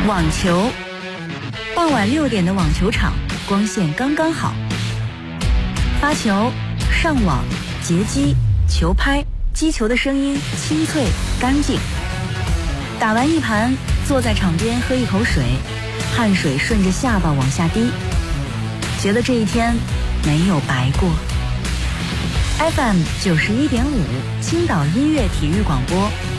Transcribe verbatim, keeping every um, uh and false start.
网球，傍晚六点的网球场，光线刚刚好。发球、上网、截击、球拍，击球的声音清脆干净。打完一盘，坐在场边喝一口水，汗水顺着下巴往下滴，觉得这一天没有白过。F M 九十一点五，青岛音乐体育广播，